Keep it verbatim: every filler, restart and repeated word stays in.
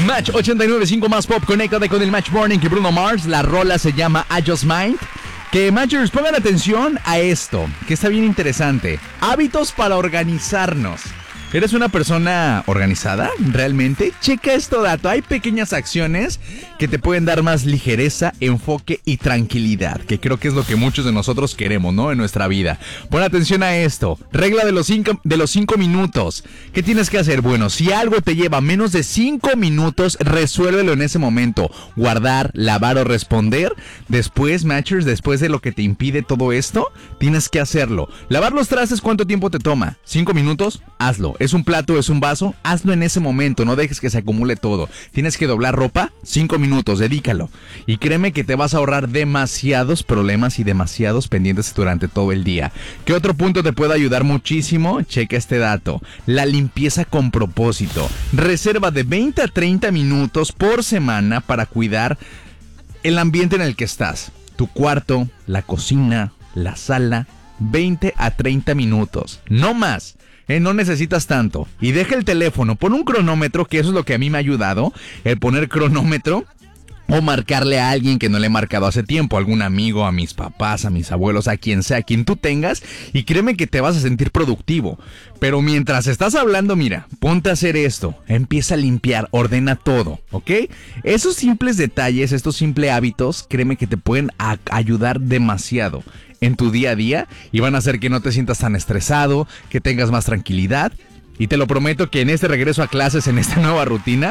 Match ochenta y nueve punto cinco más pop, conéctate con el Match Morning que Bruno Mars. La rola se llama I Just Might. Que Matchers, pongan atención a esto, que está bien interesante. Hábitos para organizarnos. ¿Eres una persona organizada? ¿Realmente? Checa esto, dato. Hay pequeñas acciones que te pueden dar más ligereza, enfoque y tranquilidad, que creo que es lo que muchos de nosotros queremos, ¿no? En nuestra vida. Pon atención a esto. Regla de los cinco, de los cinco minutos. ¿Qué tienes que hacer? Bueno, si algo te lleva menos de cinco minutos, resuélvelo en ese momento. Guardar, lavar o responder. Después, Matchers, después de lo que te impide todo esto, tienes que hacerlo. Lavar los trastes, ¿cuánto tiempo te toma? ¿Cinco minutos? Hazlo. ¿Es un plato, es un vaso? Hazlo en ese momento, no dejes que se acumule todo. ¿Tienes que doblar ropa? Cinco minutos, dedícalo. Y créeme que te vas a ahorrar demasiados problemas y demasiados pendientes durante todo el día. ¿Qué otro punto te puede ayudar muchísimo? Checa este dato. La limpieza con propósito. Reserva de veinte a treinta minutos por semana para cuidar el ambiente en el que estás. Tu cuarto, la cocina, la sala. veinte a treinta minutos, no más. Eh, no necesitas tanto. Y deja el teléfono, pon un cronómetro, que eso es lo que a mí me ha ayudado, el poner cronómetro. O marcarle a alguien que no le he marcado hace tiempo, algún amigo, a mis papás, a mis abuelos, a quien sea, a quien tú tengas, y créeme que te vas a sentir productivo. Pero mientras estás hablando, mira, ponte a hacer esto, empieza a limpiar, ordena todo, ¿ok? Esos simples detalles, estos simples hábitos, créeme que te pueden a- ayudar demasiado en tu día a día y van a hacer que no te sientas tan estresado, que tengas más tranquilidad. Y te lo prometo que en este regreso a clases, en esta nueva rutina,